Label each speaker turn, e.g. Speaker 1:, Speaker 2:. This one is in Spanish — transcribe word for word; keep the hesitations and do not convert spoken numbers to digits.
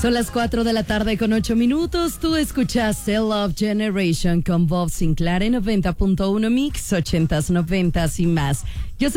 Speaker 1: Son las cuatro de la tarde con ocho minutos. Tú escuchas The Love Generation con Bob Sinclair en noventa punto uno Mix, ochentas, noventas y más. Yo